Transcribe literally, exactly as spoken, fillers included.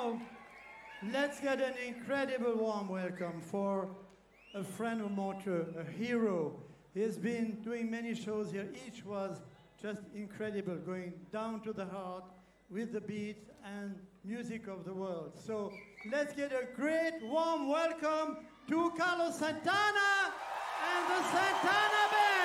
now, let's get an incredible warm welcome for a friend of Montreux, a hero. He's been doing many shows here. Each was just incredible, going down to the heart with the beats and music of the world. So let's get a great warm welcome to Carlos Santana and the Santana Band.